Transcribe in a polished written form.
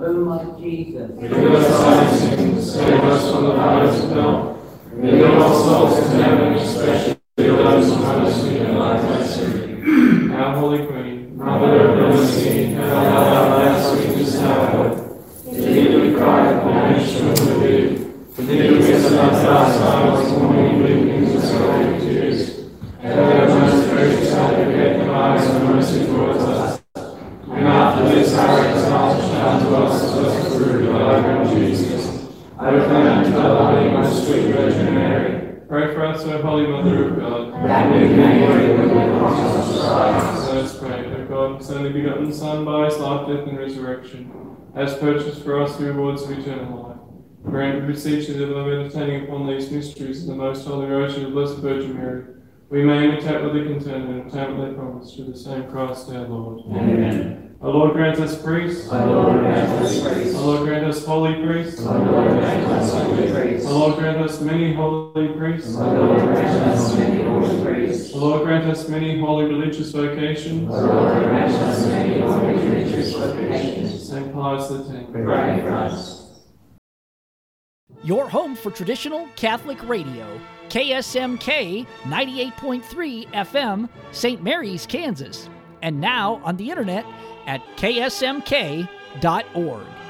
O my Jesus, forgive us our sins, save us from the fires of hell. Lead all souls to heaven, especially those who most need thy mercy. Our Holy Queen, Mother of Mercy, hail our sweetest hour. To thee we cry, upon from thee. To thee we send up our sighs, mourning, weeping, and sorrowing tears. Hail, most gracious Advocate, arise in mercy towards us. And after this our exile, unto us the fruit of thy womb, Jesus. I proclaim to the Holy, most sweet Virgin Mary. Pray for us, O Holy Mother of God, that we may live in the promise of Christ. Let us pray. O God, whose only begotten Son, by his life, death, and resurrection, has purchased for us the rewards of eternal life. Grant, we beseech thee, that by meditating upon these mysteries in the most holy rosary of the Blessed Virgin Mary, we may imitate what they contain and obtain what they promise, through the same Christ our Lord. Amen. O Lord, grant us priests. O Lord, grant us priests. O Lord, grant us holy priests. O Lord, grant us holy priests. O Lord, grant us many holy priests. O Lord, grant us many holy priests. O Lord, grant us many holy religious vocations. O Lord, grant us many holy religious vocations. Saint Pius X, Pray for us. Your home for traditional Catholic radio, KSMK 98.3 FM, St. Mary's, Kansas. And now on the internet at ksmk.org.